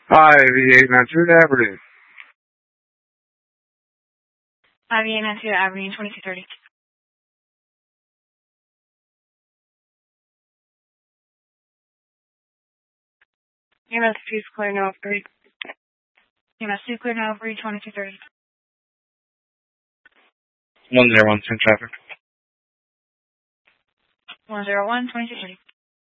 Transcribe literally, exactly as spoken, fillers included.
Hi, V eight ninety-two Avenue. I V eight ninety-two Avenue, twenty-two thirty. E M S two clear, no three. E M S two clear, no three, twenty-two thirty. one zero one ten traffic. one zero one, twenty-two thirty.